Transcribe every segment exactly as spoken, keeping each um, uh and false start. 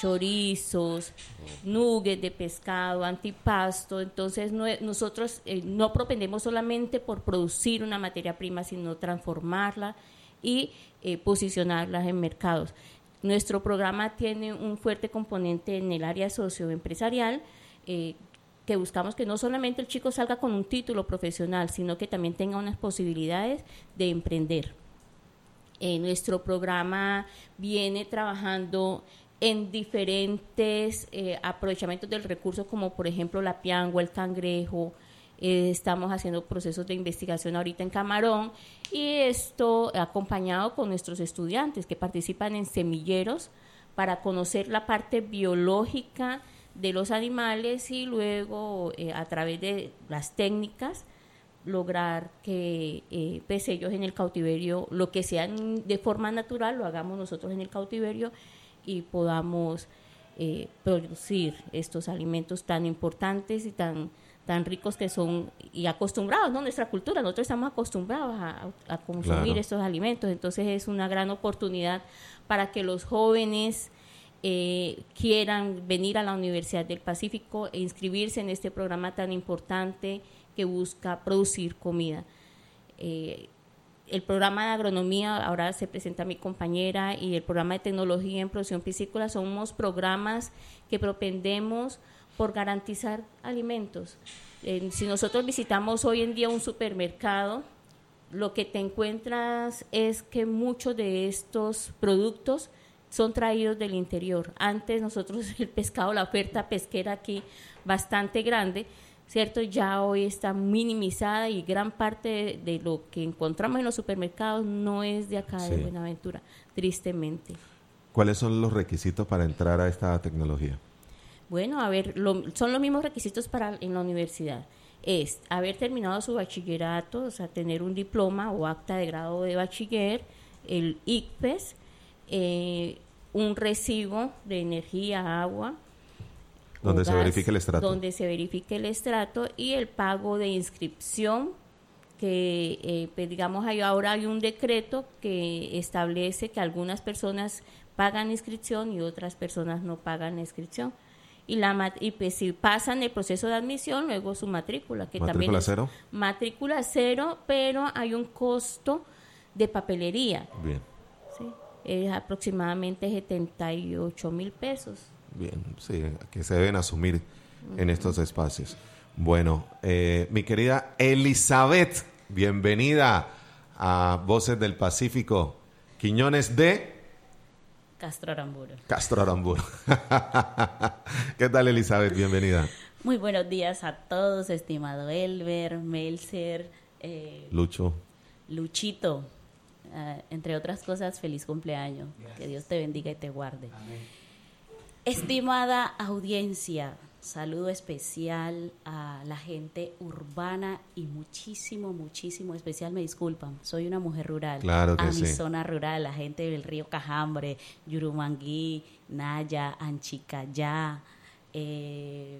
chorizos, nuggets de pescado, antipasto. Entonces no, nosotros eh, no propendemos solamente por producir una materia prima, sino transformarla y eh, posicionarla en mercados. Nuestro programa tiene un fuerte componente en el área socioempresarial, eh, que buscamos que no solamente el chico salga con un título profesional, sino que también tenga unas posibilidades de emprender. Eh, nuestro programa viene trabajando en diferentes eh, aprovechamientos del recurso, como por ejemplo la piangua, el cangrejo. Eh, estamos haciendo procesos de investigación ahorita en Camarón, y esto acompañado con nuestros estudiantes que participan en semilleros para conocer la parte biológica de los animales, y luego eh, a través de las técnicas lograr que eh, pues ellos en el cautiverio, lo que sean de forma natural, lo hagamos nosotros en el cautiverio y podamos eh, producir estos alimentos tan importantes y tan tan ricos que son, y acostumbrados, ¿no? Nuestra cultura, nosotros estamos acostumbrados a, a consumir claro. estos alimentos. Entonces es una gran oportunidad para que los jóvenes eh, quieran venir a la Universidad del Pacífico e inscribirse en este programa tan importante que busca producir comida. Eh, el programa de agronomía, ahora se presenta mi compañera, y el programa de tecnología en producción piscícola, somos programas que propendemos por garantizar alimentos. Eh, si nosotros visitamos hoy en día un supermercado, lo que te encuentras es que muchos de estos productos son traídos del interior. Antes nosotros el pescado, la oferta pesquera aquí bastante grande, ¿cierto? Ya hoy está minimizada, y gran parte de, de lo que encontramos en los supermercados no es de acá, sí. de Buenaventura, tristemente. ¿Cuáles son los requisitos para entrar a esta tecnología? Bueno, a ver, lo, son los mismos requisitos para en la universidad. Es haber terminado su bachillerato, o sea, tener un diploma o acta de grado de bachiller, el I C P E S, eh, un recibo de energía, agua, donde se gas, verifique el estrato. Donde se verifique el estrato y el pago de inscripción, que eh, pues digamos hay, ahora hay un decreto que establece que algunas personas pagan inscripción y otras personas no pagan inscripción. Y, la, y pues si pasan el proceso de admisión, luego su matrícula, que ¿Matrícula también es cero? Matrícula cero, pero hay un costo de papelería. Bien. ¿Sí? Es aproximadamente setenta y ocho mil pesos. Bien, sí, que se deben asumir uh-huh. en estos espacios. Bueno, eh, mi querida Elizabeth, bienvenida a Voces del Pacífico. Quiñones de... Castro Aramburu. Castro Aramburu. ¿Qué tal, Elizabeth? Bienvenida. Muy buenos días a todos, estimado Elber, Melser, eh, Lucho. Luchito. Uh, entre otras cosas, feliz cumpleaños. Yes. Que Dios te bendiga y te guarde. Amén. Estimada audiencia, saludo especial a la gente urbana y muchísimo, muchísimo especial, me disculpan, soy una mujer rural. Claro que a sí. mi zona rural, la gente del río Cajambre, Yurumangui, Naya, Anchicayá, eh,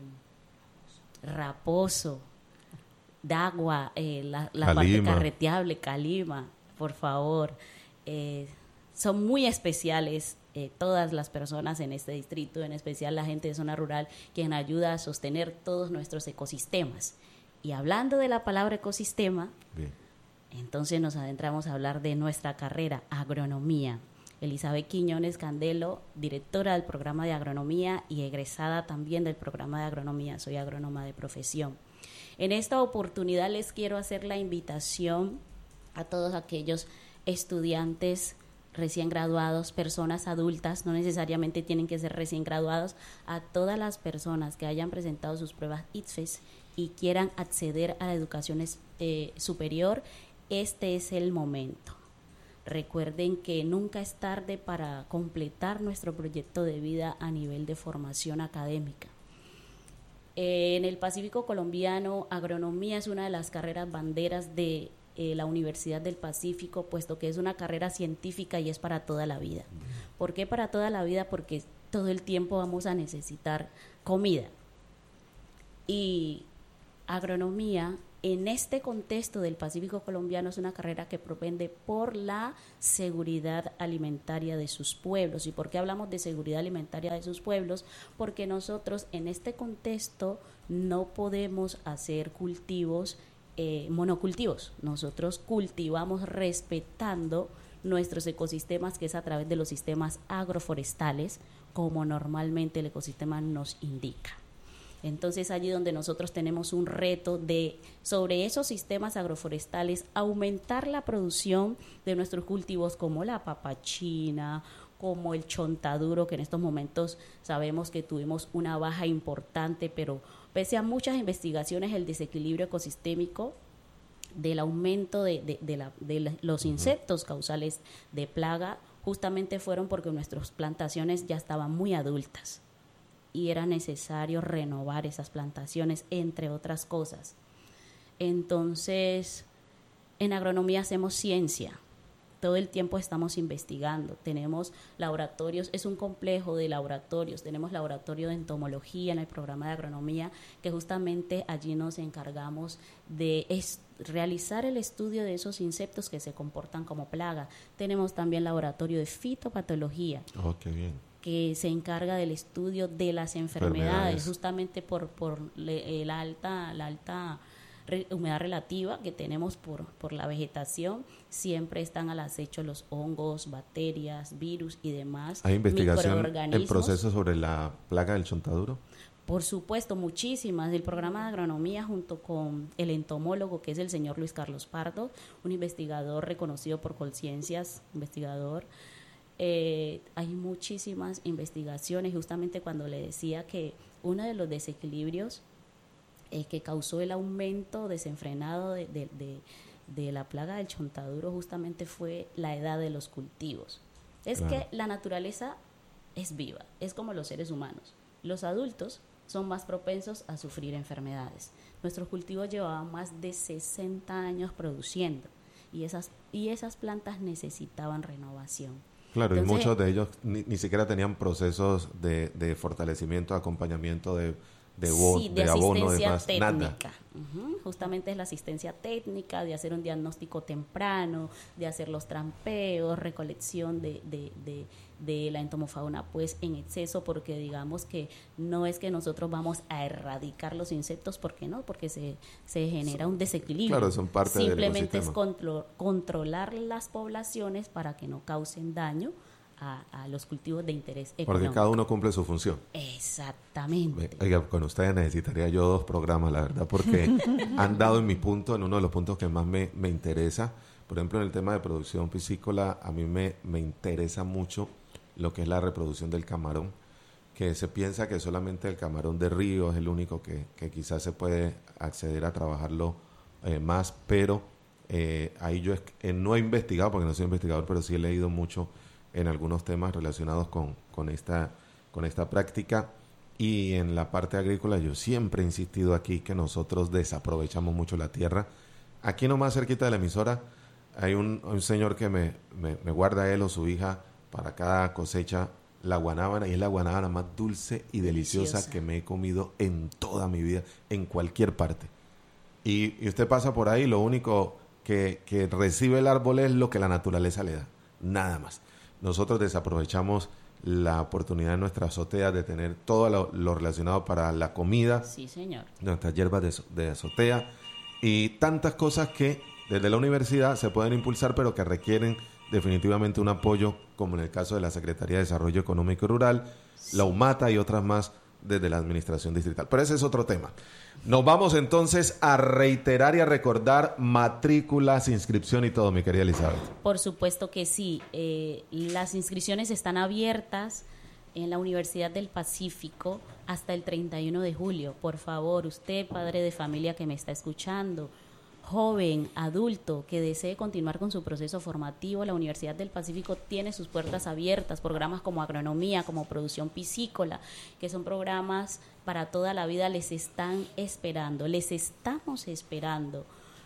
Raposo, Dagua, eh, la, la parte carreteable, Calima, por favor. Eh, son muy especiales eh, todas las personas en este distrito, en especial la gente de zona rural, quien ayuda a sostener todos nuestros ecosistemas. Y hablando de la palabra ecosistema, bien, entonces nos adentramos a hablar de nuestra carrera, agronomía. Elizabeth Quiñones Candelo, directora del programa de agronomía y egresada también del programa de agronomía, soy agrónoma de profesión. En esta oportunidad les quiero hacer la invitación a todos aquellos estudiantes recién graduados, personas adultas, no necesariamente tienen que ser recién graduados, a todas las personas que hayan presentado sus pruebas I T F E S y quieran acceder a la educación eh, superior, este es el momento. Recuerden que nunca es tarde para completar nuestro proyecto de vida a nivel de formación académica. Eh, en el Pacífico colombiano, agronomía es una de las carreras banderas de Eh, la Universidad del Pacífico, puesto que es una carrera científica y es para toda la vida. ¿Por qué para toda la vida? Porque todo el tiempo vamos a necesitar comida. Y agronomía en este contexto del Pacífico colombiano es una carrera que propende por la seguridad alimentaria de sus pueblos. ¿Y por qué hablamos de seguridad alimentaria de sus pueblos? Porque nosotros en este contexto no podemos hacer cultivos eh, monocultivos. Nosotros cultivamos respetando nuestros ecosistemas, que es a través de los sistemas agroforestales, como normalmente el ecosistema nos indica. Entonces, allí donde nosotros tenemos un reto de, sobre esos sistemas agroforestales, aumentar la producción de nuestros cultivos como la papa china, como el chontaduro, que en estos momentos sabemos que tuvimos una baja importante, pero pese a muchas investigaciones, el desequilibrio ecosistémico del aumento de, de, de, la, de la, los insectos causales de plaga, justamente fueron porque nuestras plantaciones ya estaban muy adultas y era necesario renovar esas plantaciones, entre otras cosas. Entonces, en agronomía hacemos ciencia, todo el tiempo estamos investigando, tenemos laboratorios, es un complejo de laboratorios, tenemos laboratorio de entomología en el programa de agronomía, que justamente allí nos encargamos de es, realizar el estudio de esos insectos que se comportan como plaga. Tenemos también laboratorio de fitopatología. Oh, qué bien. Que se encarga del estudio de las enfermedades, enfermedades. justamente por, por le, la alta, la alta re, humedad relativa que tenemos por, por la vegetación. Siempre están al acecho los hongos, bacterias, virus y demás. ¿Hay investigación en proceso sobre la plaga del chontaduro? Por supuesto, muchísimas. El programa de agronomía, junto con el entomólogo, que es el señor Luis Carlos Pardo, un investigador reconocido por Colciencias, investigador. Eh, hay muchísimas investigaciones, justamente cuando le decía que uno de los desequilibrios eh, que causó el aumento desenfrenado de, de, de, de la plaga del chontaduro justamente fue la edad de los cultivos. Es claro. que la naturaleza es viva, es como los seres humanos. Los adultos son más propensos a sufrir enfermedades. Nuestros cultivos llevaban más de sesenta años produciendo y esas, y esas plantas necesitaban renovación. Claro, Entonces, y muchos de ellos ni, ni siquiera tenían procesos de, de fortalecimiento, acompañamiento, de, de, bo, sí, de, de abono, de más, nada. Uh-huh. Justamente es la asistencia técnica, de hacer un diagnóstico temprano, de hacer los trampeos, recolección de, de, de, de la entomofauna pues en exceso, porque digamos que no es que nosotros vamos a erradicar los insectos, porque no, porque se, se genera un desequilibrio. Claro, son parte del ecosistema. Simplemente es contro- controlar las poblaciones para que no causen daño A, a los cultivos de interés económico. Porque cada uno cumple su función. Exactamente. Oiga, con ustedes necesitaría yo dos programas, la verdad, porque han dado en mi punto, en uno de los puntos que más me, me interesa. Por ejemplo, en el tema de producción piscícola, a mí me, me interesa mucho lo que es la reproducción del camarón, que se piensa que solamente el camarón de río es el único que, que quizás se puede acceder a trabajarlo eh, más, pero eh, ahí yo eh, no he investigado, porque no soy investigador, pero sí he leído mucho en algunos temas relacionados con, con, esta, con esta práctica. Y en la parte agrícola yo siempre he insistido aquí que nosotros desaprovechamos mucho la tierra. Aquí nomás cerquita de la emisora hay un, un señor que me, me, me guarda él o su hija para cada cosecha la guanábana, y es la guanábana más dulce y deliciosa, deliciosa que me he comido en toda mi vida, en cualquier parte. Y, y usted pasa por ahí, lo único que, que recibe el árbol es lo que la naturaleza le da, nada más. Nosotros desaprovechamos la oportunidad en nuestra azotea de tener todo lo, lo relacionado para la comida. Sí, señor. Nuestras hierbas de, de azotea y tantas cosas que desde la universidad se pueden impulsar, pero que requieren definitivamente un apoyo, como en el caso de la Secretaría de Desarrollo Económico y Rural, sí. la UMATA y otras más desde la Administración Distrital. Pero ese es otro tema. Nos vamos entonces a reiterar y a recordar matrículas, inscripción y todo, mi querida Elizabeth. Por supuesto que sí. Eh, las inscripciones están abiertas en la Universidad del Pacífico hasta el treinta y uno de julio. Por favor, usted, padre de familia que me está escuchando, joven, adulto, que desee continuar con su proceso formativo, la Universidad del Pacífico tiene sus puertas abiertas, programas como agronomía, como producción piscícola, que son programas para toda la vida, les están esperando, les estamos esperando.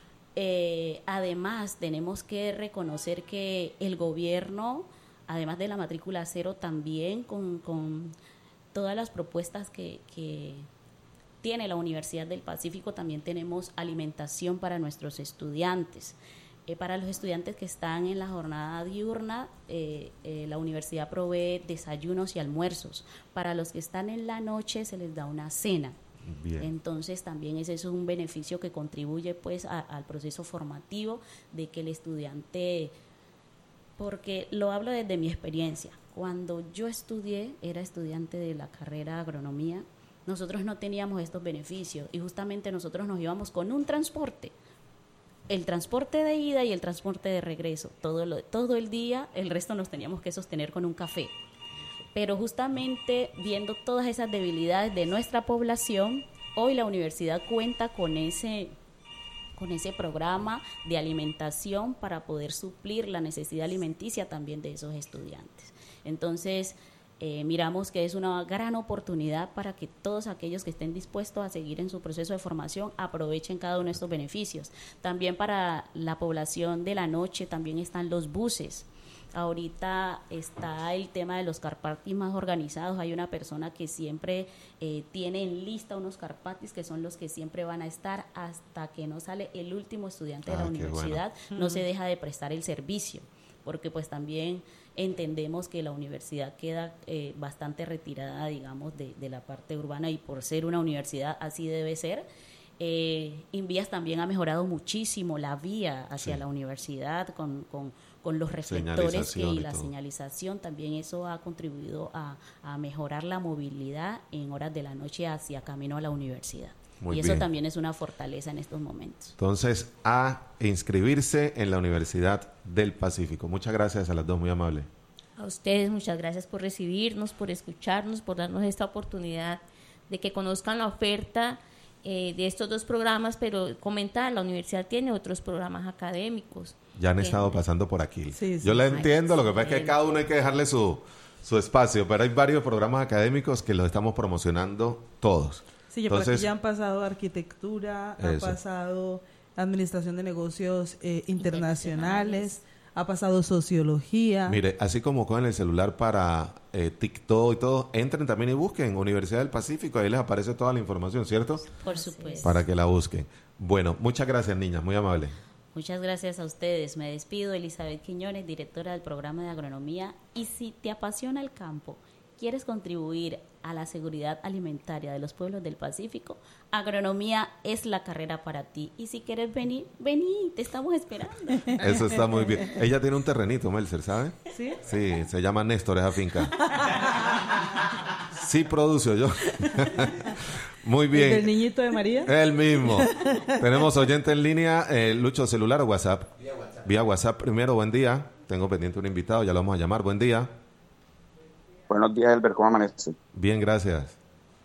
Eh, además, tenemos que reconocer que el gobierno, además de la matrícula cero, también con, con todas las propuestas que... que tiene la Universidad del Pacífico, también tenemos alimentación para nuestros estudiantes. Eh, para los estudiantes que están en la jornada diurna, eh, eh, la universidad provee desayunos y almuerzos. Para los que están en la noche se les da una cena. Bien. Entonces también ese es un beneficio que contribuye pues a, al proceso formativo de que el estudiante, porque lo hablo desde mi experiencia, cuando yo estudié, era estudiante de la carrera de agronomía, nosotros no teníamos estos beneficios y justamente nosotros nos íbamos con un transporte, el transporte de ida y el transporte de regreso, todo, lo, todo el día, el resto nos teníamos que sostener con un café. Pero justamente viendo todas esas debilidades de nuestra población, hoy la universidad cuenta con ese, con ese programa de alimentación para poder suplir la necesidad alimenticia también de esos estudiantes. Entonces, eh, miramos que es una gran oportunidad para que todos aquellos que estén dispuestos a seguir en su proceso de formación aprovechen cada uno de estos beneficios. También para la población de la noche también están los buses. Ahorita está el tema de los carpatis más organizados. Hay una persona que siempre eh, tiene en lista unos carpatis que son los que siempre van a estar hasta que no sale el último estudiante ah, de la universidad. Bueno. No se deja de prestar el servicio, porque pues también entendemos que la universidad queda eh, bastante retirada, digamos, de, de la parte urbana, y por ser una universidad así debe ser. Eh, Invías también ha mejorado muchísimo la vía hacia sí. la universidad con, con, con los reflectores que, y, y la todo. señalización. También eso ha contribuido a, a mejorar la movilidad en horas de la noche hacia camino a la universidad. Muy y eso bien. También es una fortaleza en estos momentos. Entonces, a inscribirse en la Universidad del Pacífico. Muchas gracias a las dos, muy amables. A ustedes, muchas gracias por recibirnos, por escucharnos, por darnos esta oportunidad de que conozcan la oferta eh, de estos dos programas, pero comentar, la universidad tiene otros programas académicos. Ya han estado pasando por aquí. Sí, sí. Yo la entiendo, Ay, lo que pasa es que cada uno hay que dejarle su, su espacio, pero hay varios programas académicos que los estamos promocionando todos. Sí, ya, Entonces, por aquí ya han pasado arquitectura, eso. ha pasado administración de negocios eh, internacionales, ha pasado sociología. Mire, así como con el celular para eh, TikTok y todo, entren también y busquen Universidad del Pacífico, ahí les aparece toda la información, ¿cierto? Por supuesto. Para que la busquen. Bueno, muchas gracias, niñas, muy amable. Muchas gracias a ustedes. Me despido, Elizabeth Quiñones, directora del programa de agronomía. Y si te apasiona el campo, ¿quieres contribuir a la seguridad alimentaria de los pueblos del Pacífico? Agronomía es la carrera para ti. Y si quieres venir, vení, te estamos esperando. Eso está muy bien. Ella tiene un terrenito, Melser, ¿sabe? ¿Sí? Sí, se llama Néstor, esa finca. Sí, producio yo. Muy bien. ¿El del niñito de María? El mismo. Tenemos oyente en línea, eh, Lucho, ¿celular o WhatsApp? Vía WhatsApp. Vía WhatsApp primero, buen día. Tengo pendiente un invitado, ya lo vamos a llamar. Buen día. Buenos días, Elber, ¿cómo amanece? Bien, gracias.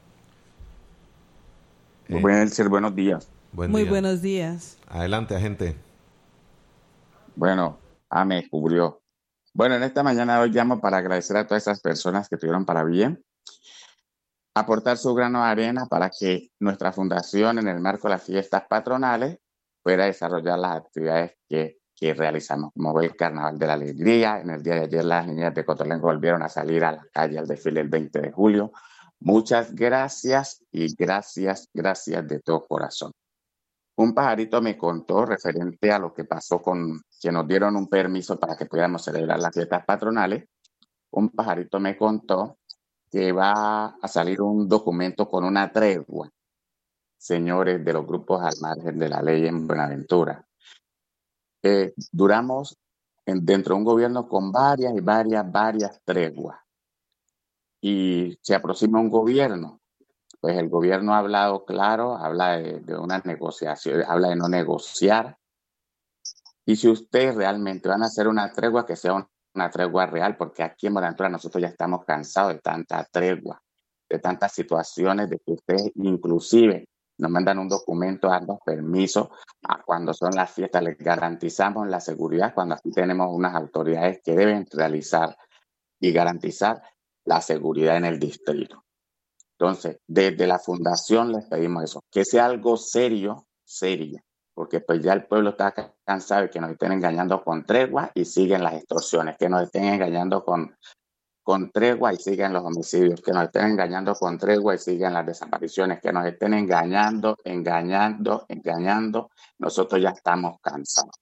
Muy eh, buen ser, buenos días. Buen Muy día. buenos días. Adelante, agente. Bueno, ah, me descubrió. Bueno, en esta mañana hoy llamo para agradecer a todas esas personas que tuvieron para bien aportar su grano de arena para que nuestra fundación, en el marco de las fiestas patronales, pueda desarrollar las actividades que que realizamos, como el Carnaval de la Alegría. En el día de ayer las niñas de Cotolengo volvieron a salir a la calle al desfile el veinte de julio. Muchas gracias y gracias, gracias de todo corazón. Un pajarito me contó referente a lo que pasó con que nos dieron un permiso para que pudiéramos celebrar las fiestas patronales. Un pajarito me contó que va a salir un documento con una tregua, señores de los grupos al margen de la ley en Buenaventura. Eh, duramos en, dentro de un gobierno con varias y varias, varias treguas. Y se aproxima un gobierno. Pues el gobierno ha hablado claro, habla de, de una negociación, habla de no negociar. Y si ustedes realmente van a hacer una tregua, que sea un, una tregua real, porque aquí en Buenaventura nosotros ya estamos cansados de tanta tregua, de tantas situaciones, de que ustedes inclusive nos mandan un documento dando permiso a cuando son las fiestas, les garantizamos la seguridad cuando aquí tenemos unas autoridades que deben realizar y garantizar la seguridad en el distrito. Entonces, desde la fundación les pedimos eso, que sea algo serio, serio, porque pues ya el pueblo está cansado de que nos estén engañando con tregua y siguen las extorsiones, que nos estén engañando con con tregua y sigan los homicidios, que nos estén engañando con tregua y sigan las desapariciones, que nos estén engañando, engañando, engañando. Nosotros ya estamos cansados.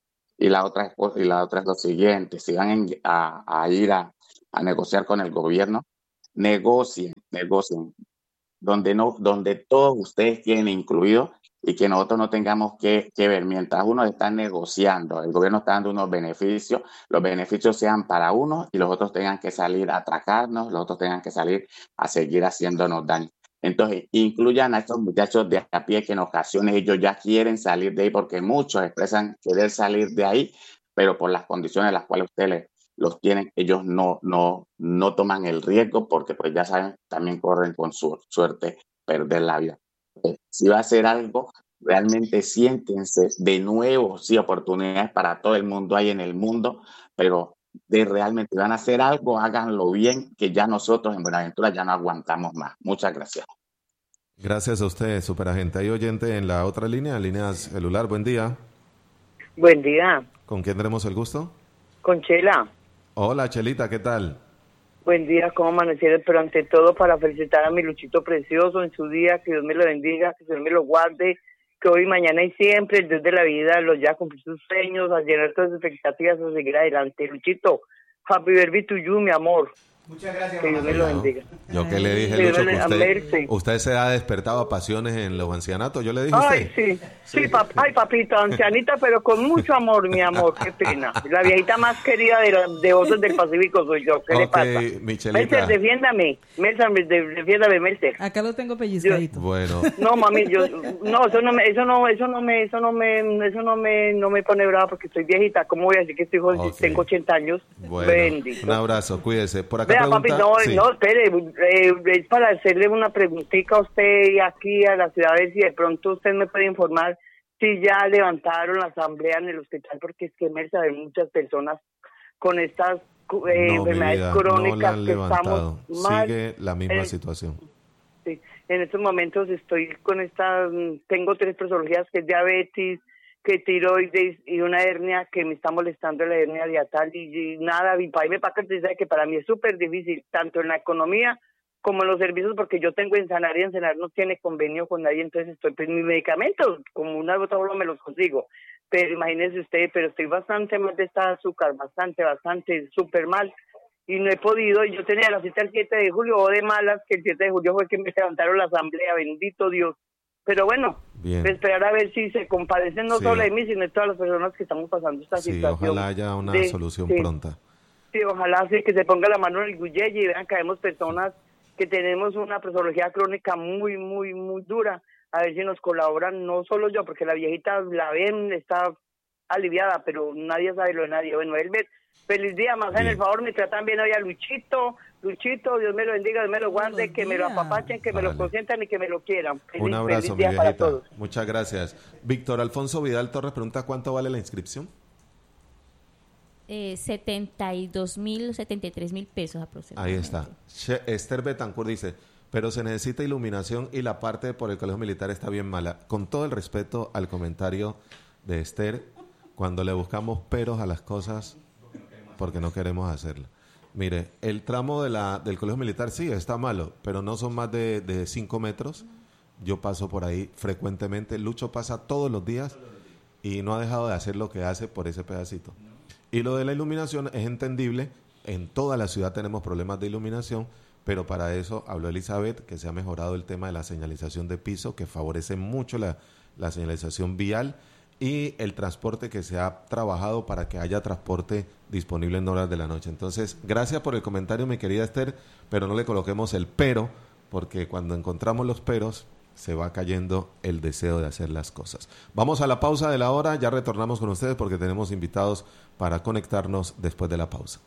Y la otra es, y la otra es lo siguiente, si van en, a, a ir a, a negociar con el gobierno, negocien, negocien, donde, no, donde todos ustedes queden incluidos y que nosotros no tengamos que, que ver. Mientras uno está negociando, el gobierno está dando unos beneficios, los beneficios sean para uno y los otros tengan que salir a atracarnos, los otros tengan que salir a seguir haciéndonos daño. Entonces, incluyan a estos muchachos de a pie que en ocasiones ellos ya quieren salir de ahí, porque muchos expresan querer salir de ahí, pero por las condiciones en las cuales ustedes les, los tienen, ellos no, no, no toman el riesgo, porque pues ya saben, también corren con su suerte perder la vida. Entonces, si va a hacer algo, realmente siéntense de nuevo, sí, oportunidades para todo el mundo hay en el mundo, pero de realmente van a hacer algo, háganlo bien, que ya nosotros en Buenaventura ya no aguantamos más. Muchas gracias. Gracias a usted, superagente. Hay oyente en la otra línea, línea celular. Buen día. Buen día. ¿Con quién tenemos el gusto? Con Chela. Hola, Chelita, ¿qué tal? Buen día, ¿cómo amanecieron? Pero ante todo para felicitar a mi Luchito precioso en su día, que Dios me lo bendiga, que Dios me lo guarde, que hoy, mañana y siempre, el Dios de la vida los ya cumplir sus sueños, a llenar todas sus expectativas, a seguir adelante. Luchito, happy birthday to you, mi amor. Muchas gracias. Que Dios me lo bendiga. Yo que le dije, Lucho, que usted, usted se ha despertado a pasiones en los ancianatos. Yo le dije a Ay, usted. sí, sí, sí pap ay, papito, ancianita, pero con mucho amor, mi amor, qué pena. La viejita más querida de, la, de Voces del Pacífico soy yo, ¿qué okay, le pasa? Michelita. Melcer, defiéndame, Melcer, defiéndame, Melcer. Acá lo tengo pellizcadito. Bueno. No, mami, yo, no, eso no me, eso no, eso no me, eso no me, eso no me, no me pone brava porque estoy viejita. ¿Cómo voy a decir que estoy joven? Okay. Tengo ochenta años. Bueno, bendito. Un abrazo, cuídese. Por acá Vea, pregunta, papi, no, sí. no, espere, eh, es para hacerle una preguntita a usted y aquí a la ciudad, a ver si de pronto usted me puede informar si ya levantaron la asamblea en el hospital, porque es que me saben muchas personas con estas eh, no, enfermedades vida, crónicas no que estamos mal. Sigue la misma eh, situación. Sí, en estos momentos estoy con esta, tengo tres patologías, que es diabetes, que tiroides y una hernia que me está molestando, la hernia diatal, y, y nada, mi país me paga que para mí es súper difícil, tanto en la economía como en los servicios, porque yo tengo en Sanar y en Sanar no tiene convenio con nadie, entonces estoy, pues mis medicamentos, como una gota me los consigo, pero imagínense ustedes, pero estoy bastante mal de esta azúcar, bastante, bastante, súper mal, y no he podido, y yo tenía la cita el siete de julio, o de malas, que el siete de julio fue que me levantaron la asamblea, bendito Dios. Pero bueno, Bien. esperar a ver si se compadecen no sí. solo de mí, sino de todas las personas que estamos pasando esta sí, situación. Ojalá haya una de, solución sí, pronta. Sí, ojalá sí, que se ponga la mano en el guilleye y vean que habemos personas que tenemos una patología crónica muy, muy, muy dura. A ver si nos colaboran, no solo yo, porque la viejita la ven, está aliviada, pero nadie sabe lo de nadie. Bueno, Elber, feliz día, más en el favor, me tratan bien hoy a Luchito. Luchito, Dios me lo bendiga, Dios me lo guarde, que me lo apapachen, que vale. me lo consientan y que me lo quieran. Feliz, Un abrazo, feliz mi día para viejita. todos. Muchas gracias. Víctor Alfonso Vidal Torres pregunta, ¿cuánto vale la inscripción? Eh, setenta y dos mil, setenta y tres mil pesos aproximadamente. Ahí está. She- Esther Betancourt dice, pero se necesita iluminación y la parte por el colegio militar está bien mala. Con todo el respeto al comentario de Esther, cuando le buscamos peros a las cosas, porque no queremos hacerlo. Mire, el tramo de la del colegio militar sí está malo, pero no son más de, de cinco metros. Yo paso por ahí frecuentemente. Lucho pasa todos los días y no ha dejado de hacer lo que hace por ese pedacito. Y lo de la iluminación es entendible. En toda la ciudad tenemos problemas de iluminación, pero para eso habló Elizabeth, que se ha mejorado el tema de la señalización de piso, que favorece mucho la, la señalización vial, y el transporte, que se ha trabajado para que haya transporte disponible en horas de la noche. Entonces, gracias por el comentario, mi querida Esther, pero no le coloquemos el pero, porque cuando encontramos los peros, se va cayendo el deseo de hacer las cosas. Vamos a la pausa de la hora, ya retornamos con ustedes porque tenemos invitados para conectarnos después de la pausa.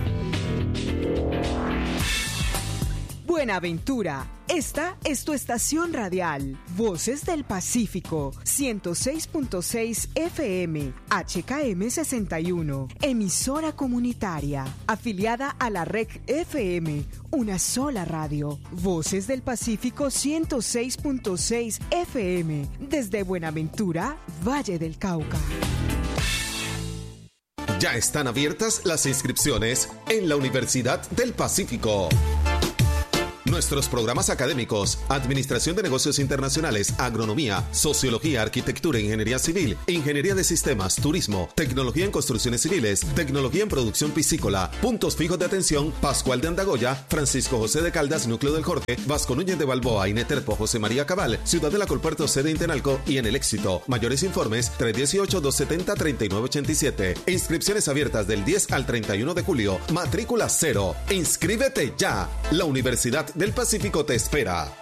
Buenaventura, esta es tu estación radial, Voces del Pacífico, ciento seis punto seis F M, H K M sesenta y uno, emisora comunitaria, afiliada a la R E C F M, una sola radio, Voces del Pacífico ciento seis punto seis F M, desde Buenaventura, Valle del Cauca. Ya están abiertas las inscripciones en la Universidad del Pacífico. Nuestros programas académicos: Administración de Negocios Internacionales, Agronomía, Sociología, Arquitectura, Ingeniería Civil, Ingeniería de Sistemas, Turismo, Tecnología en Construcciones Civiles, Tecnología en Producción Piscícola, Puntos Fijos de Atención: Pascual de Andagoya, Francisco José de Caldas, Núcleo del Jorge, Vasco Núñez de Balboa, Ineterpo, José María Cabal, Ciudad de la Colpuerto, sede Intenalco y en El Éxito. Mayores informes: tres uno ocho, dos siete cero, tres nueve ocho siete. Inscripciones abiertas del diez al treinta y uno de julio. Matrícula cero. Inscríbete ya. La Universidad del Pacífico te espera.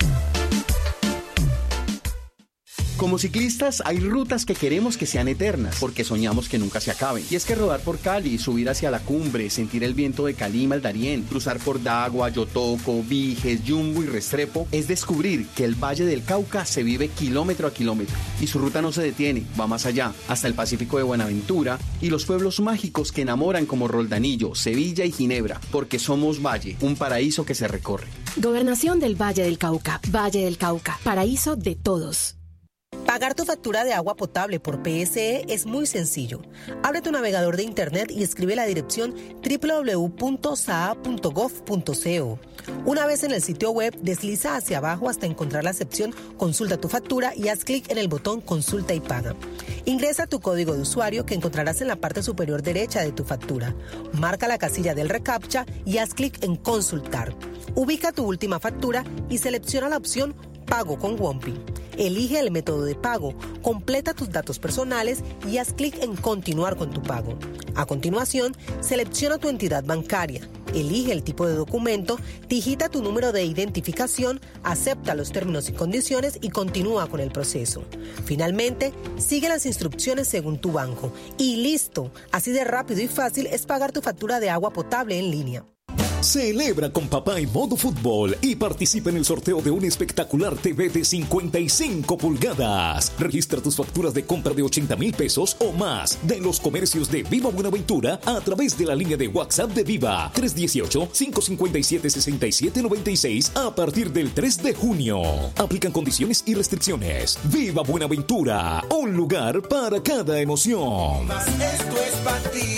Como ciclistas hay rutas que queremos que sean eternas, porque soñamos que nunca se acaben. Y es que rodar por Cali, subir hacia la cumbre, sentir el viento de Calima al Darién, cruzar por Dagua, Yotoco, Viges, Yumbo y Restrepo, es descubrir que el Valle del Cauca se vive kilómetro a kilómetro. Y su ruta no se detiene, va más allá, hasta el Pacífico de Buenaventura y los pueblos mágicos que enamoran como Roldanillo, Sevilla y Ginebra, porque somos Valle, un paraíso que se recorre. Gobernación del Valle del Cauca, Valle del Cauca, paraíso de todos. Pagar tu factura de agua potable por P S E es muy sencillo. Abre tu navegador de internet y escribe la dirección doble u doble u doble u punto s a a punto gov punto co. Una vez en el sitio web, desliza hacia abajo hasta encontrar la sección Consulta tu factura y haz clic en el botón Consulta y paga. Ingresa tu código de usuario que encontrarás en la parte superior derecha de tu factura. Marca la casilla del reCAPTCHA y haz clic en Consultar. Ubica tu última factura y selecciona la opción Pago con WOMPI. Elige el método de pago, completa tus datos personales y haz clic en Continuar con tu pago. A continuación, selecciona tu entidad bancaria, elige el tipo de documento, digita tu número de identificación, acepta los términos y condiciones y continúa con el proceso. Finalmente, sigue las instrucciones según tu banco. Y listo, así de rápido y fácil es pagar tu factura de agua potable en línea. Celebra con papá en modo fútbol y participa en el sorteo de un espectacular T V de cincuenta y cinco pulgadas. Registra tus facturas de compra de ochenta mil pesos o más de los comercios de Viva Buenaventura a través de la línea de WhatsApp de Viva tres uno ocho, cinco cinco siete, seis siete nueve seis a partir del tres de junio. Aplican condiciones y restricciones. Viva Buenaventura, un lugar para cada emoción. Más esto es para ti.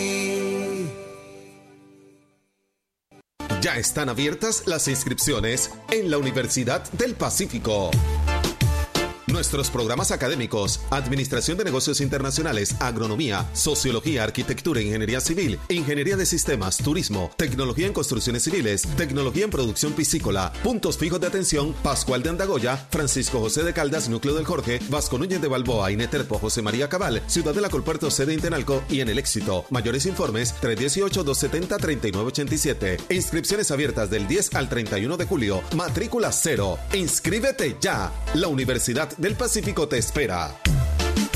Ya están abiertas las inscripciones en la Universidad del Pacífico. Nuestros programas académicos: Administración de Negocios Internacionales, Agronomía, Sociología, Arquitectura, Ingeniería Civil, Ingeniería de Sistemas, Turismo, Tecnología en Construcciones Civiles, Tecnología en Producción Piscícola, Puntos Fijos de Atención: Pascual de Andagoya, Francisco José de Caldas, Núcleo del Jorge, Vasco Núñez de Balboa, Ineterpo, José María Cabal, Ciudad de la Colpuerto, sede Intenalco y en El Éxito. Mayores informes: tres uno ocho, dos siete cero, tres nueve ocho siete. Inscripciones abiertas del diez al treinta y uno de julio. Matrícula cero. Inscríbete ya. La Universidad del Pacífico te espera.